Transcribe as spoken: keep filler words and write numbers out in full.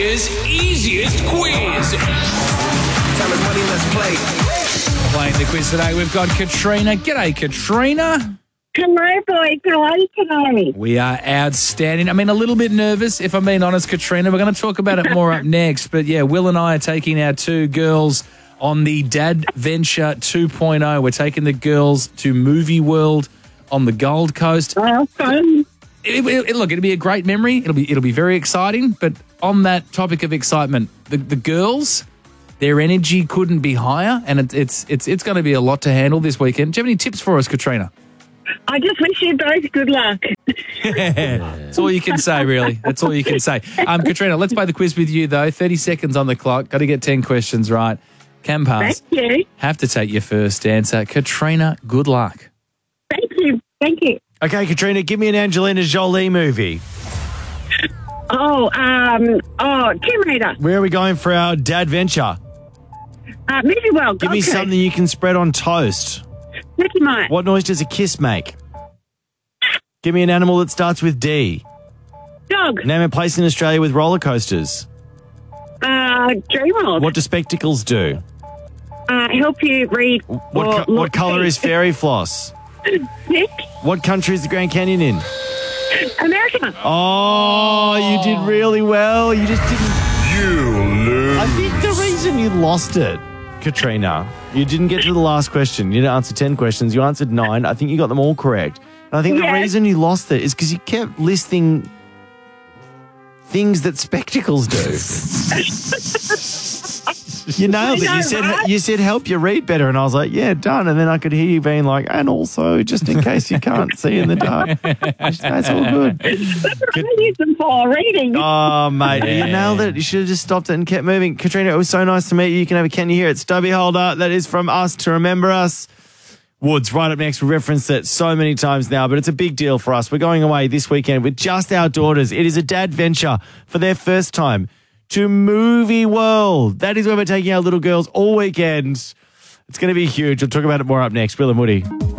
Australia's easiest quiz. Time is money, let's play. Playing the quiz today, we've got Katrina. G'day, Katrina. Hello, boys. How are you today? We are outstanding. I mean, a little bit nervous, if I'm being honest, Katrina. We're going to talk about it more up next. But, yeah, Will and I are taking our two girls on the Dad Venture two point oh. We're taking the girls to Movie World on the Gold Coast. Oh, fun. It, it, it, look, it'll be a great memory. It'll be it'll be very exciting. But on that topic of excitement, the, the girls, their energy couldn't be higher, and it, it's it's it's going to be a lot to handle this weekend. Do you have any tips for us, Katrina? I just wish you both good luck. That's all you can say, really. That's all you can say. Um, Katrina, let's play the quiz with you, though. thirty seconds on the clock. Got to get ten questions right. Can pass. Thank you. Have to take your first answer. Katrina, good luck. Thank you. Thank you. Okay, Katrina, give me an Angelina Jolie movie. Oh, um, oh, Tomb Raider. Where are we going for our Dad Venture? Uh, Movie World. Give me okay. something you can spread on toast. Mickey Mouse. What noise does a kiss make? Give me an animal that starts with D. Dog. Name a place in Australia with roller coasters. Uh, Dreamworld. What do spectacles do? Uh, help you read. What, or co- look what colour see. is fairy floss? Nick. What country is the Grand Canyon in? America. Oh, you did really well. You just didn't. You lose. I think the reason you lost it, Katrina, you didn't get to the last question. You didn't answer ten questions. You answered nine. I think you got them all correct. And I think the Yes. reason you lost it is because you kept listing things that spectacles do. You nailed it. I know, You said right? you said help you read better, and I was like, yeah, done. And then I could hear you being like, and also just in case you can't see in the dark, that's all good. That's what I use them for, reading. Oh, mate, Yeah. you nailed it. You should have just stopped it and kept moving. Katrina, it was so nice to meet you. You can have a can you hear it? Stubby holder. That is from us to remember us. Woods, right up next. We referenced it so many times now, but it's a big deal for us. We're going away this weekend with just our daughters. It is a dad venture for their first time to Movie World. That is where we're taking our little girls all weekend. It's going to be huge. We'll talk about it more up next. Will and Woody.